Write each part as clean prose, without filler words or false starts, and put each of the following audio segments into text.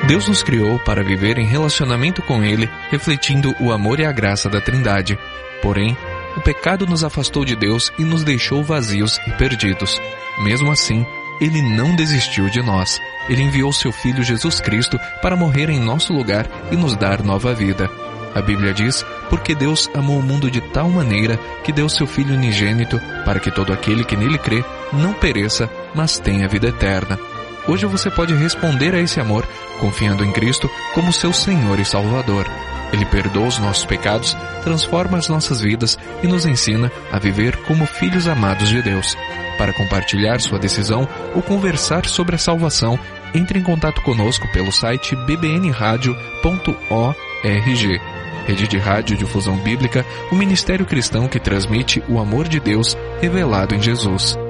Deus nos criou para viver em relacionamento com Ele, refletindo o amor e a graça da Trindade. Porém, o pecado nos afastou de Deus e nos deixou vazios e perdidos. Mesmo assim, Ele não desistiu de nós. Ele enviou seu Filho Jesus Cristo para morrer em nosso lugar e nos dar nova vida. A Bíblia diz, porque Deus amou o mundo de tal maneira que deu seu Filho unigênito para que todo aquele que nele crê não pereça, mas tenha vida eterna. Hoje você pode responder a esse amor confiando em Cristo como seu Senhor e Salvador. Ele perdoa os nossos pecados, transforma as nossas vidas e nos ensina a viver como filhos amados de Deus. Para compartilhar sua decisão ou conversar sobre a salvação, entre em contato conosco pelo site bbnradio.org. Rede de Rádio-Difusão Bíblica, o ministério cristão que transmite o amor de Deus revelado em Jesus.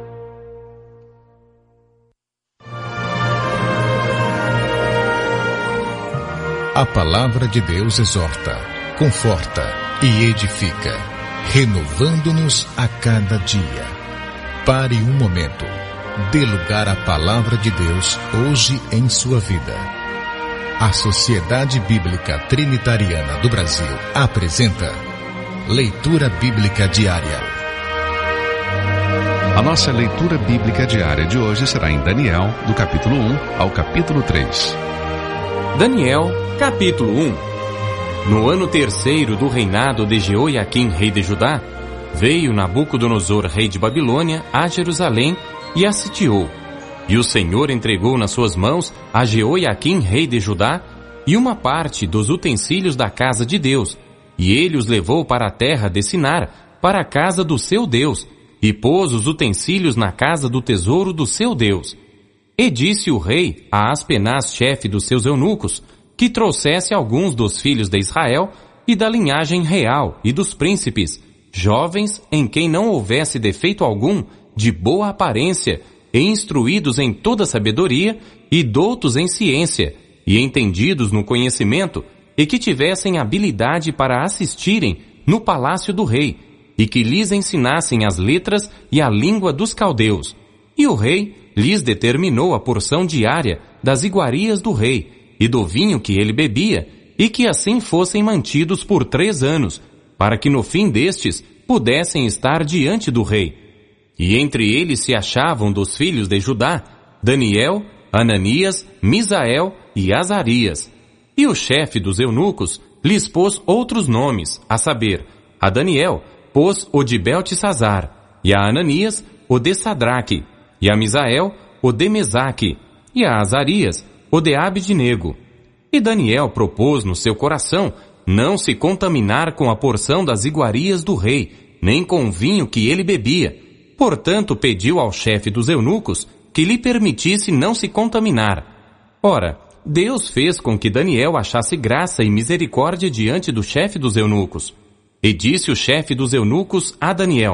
A palavra de Deus exorta, conforta e edifica, renovando-nos a cada dia. Pare um momento. Dê lugar à palavra de Deus hoje em sua vida. A Sociedade Bíblica Trinitariana do Brasil apresenta Leitura Bíblica Diária. A nossa leitura bíblica diária de hoje será em Daniel, do capítulo 1 ao capítulo 3. Daniel, capítulo 1. No ano terceiro do reinado de Jeoiaquim, rei de Judá, veio Nabucodonosor, rei de Babilônia, a Jerusalém e a sitiou. E o Senhor entregou nas suas mãos a Jeoiaquim, rei de Judá, e uma parte dos utensílios da casa de Deus, e ele os levou para a terra de Sinar, para a casa do seu Deus, e pôs os utensílios na casa do tesouro do seu Deus. E disse o rei a Aspenaz, chefe dos seus eunucos, que trouxesse alguns dos filhos de Israel e da linhagem real e dos príncipes, jovens em quem não houvesse defeito algum, de boa aparência, e instruídos em toda sabedoria, e doutos em ciência, e entendidos no conhecimento, e que tivessem habilidade para assistirem no palácio do rei, e que lhes ensinassem as letras e a língua dos caldeus. E o rei lhes determinou a porção diária das iguarias do rei, e do vinho que ele bebia, e que assim fossem mantidos por 3 anos, para que no fim destes pudessem estar diante do rei. E entre eles se achavam dos filhos de Judá, Daniel, Ananias, Misael e Azarias. E o chefe dos eunucos lhes pôs outros nomes, a saber, a Daniel pôs o de Beltesazar, e a Ananias o de Sadraque, e a Misael o de Mesaque, e a Azarias o de Abednego. E Daniel propôs no seu coração não se contaminar com a porção das iguarias do rei, nem com o vinho que ele bebia. Portanto, pediu ao chefe dos eunucos que lhe permitisse não se contaminar. Ora, Deus fez com que Daniel achasse graça e misericórdia diante do chefe dos eunucos. E disse o chefe dos eunucos a Daniel: